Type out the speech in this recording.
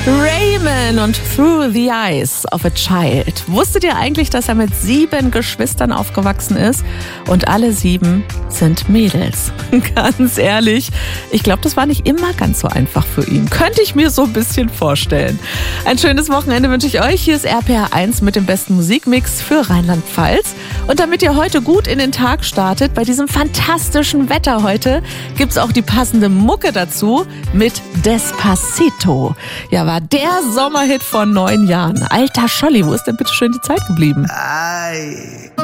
Raymond und Through the Eyes of a Child. Wusstet ihr eigentlich, dass er mit 7 Geschwistern aufgewachsen ist? Und alle 7 sind Mädels. Ganz ehrlich, ich glaube, das war nicht immer ganz so einfach für ihn. Könnte ich mir so ein bisschen vorstellen. Ein schönes Wochenende wünsche ich euch. Hier ist RPR 1 mit dem besten Musikmix für Rheinland-Pfalz. Und damit ihr heute gut in den Tag startet, bei diesem fantastischen Wetter heute, gibt's auch die passende Mucke dazu mit Despacito. Ja, war der Sommerhit vor 9 Jahren. Alter Scholli, wo ist denn bitte schön die Zeit geblieben? Ay.